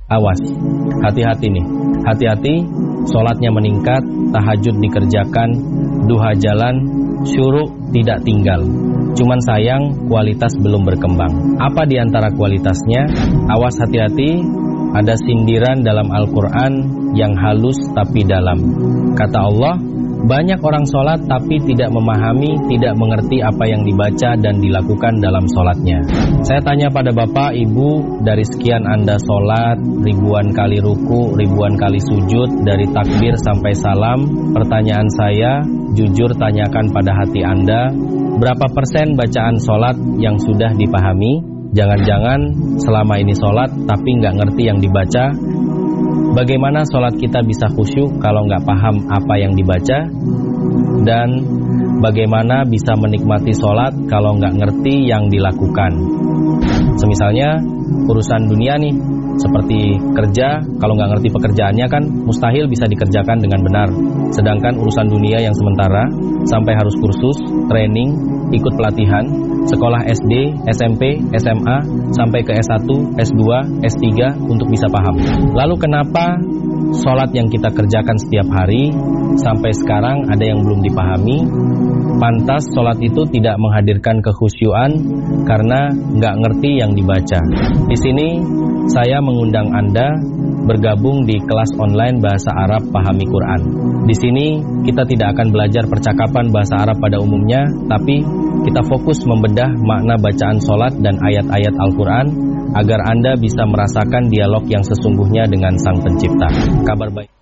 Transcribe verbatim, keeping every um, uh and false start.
Awas, hati-hati nih, hati-hati, sholatnya meningkat, tahajud dikerjakan, duha jalan, syuruk tidak tinggal. Cuman sayang, kualitas belum berkembang. Apa di antara kualitasnya? Awas, hati-hati, ada sindiran dalam Al-Quran yang halus tapi dalam. Kata Allah, banyak orang sholat tapi tidak memahami, tidak mengerti apa yang dibaca dan dilakukan dalam sholatnya. Saya tanya pada bapak, ibu, dari sekian anda sholat, ribuan kali ruku, ribuan kali sujud, dari takbir sampai salam, pertanyaan saya, jujur tanyakan pada hati anda, berapa persen bacaan sholat yang sudah dipahami? Jangan-jangan selama ini sholat tapi nggak ngerti yang dibaca. Bagaimana sholat kita bisa khusyuk kalau nggak paham apa yang dibaca? Dan bagaimana bisa menikmati sholat kalau nggak ngerti yang dilakukan? Semisalnya urusan dunia nih, seperti kerja, kalau nggak ngerti pekerjaannya kan mustahil bisa dikerjakan dengan benar. Sedangkan urusan dunia yang sementara, sampai harus kursus, training, ikut pelatihan, sekolah S D, S M P, S M A, sampai ke S satu, S dua, S tiga untuk bisa paham. Lalu kenapa sholat yang kita kerjakan setiap hari sampai sekarang ada yang belum dipahami? Pantas sholat itu tidak menghadirkan kekhusyuan karena nggak ngerti yang dibaca. Di sini saya mengundang Anda bergabung di kelas online Bahasa Arab Pahami Quran. Di sini kita tidak akan belajar percakapan bahasa Arab pada umumnya, tapi kita fokus membedah makna bacaan sholat dan ayat-ayat Al-Quran agar Anda bisa merasakan dialog yang sesungguhnya dengan Sang Pencipta. Kabar baik.